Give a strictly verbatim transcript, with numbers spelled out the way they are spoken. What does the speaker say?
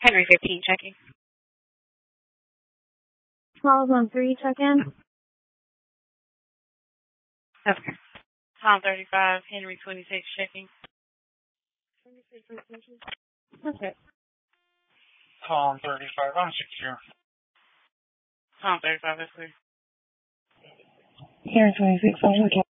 Henry fifteen checking. Twelve on three, check in. Okay. Tom thirty-five, Henry twenty-six checking. Okay. Tom thirty-five, I'm secure. Tom thirty-five, that's clear. Henry twenty-six, I'm secure.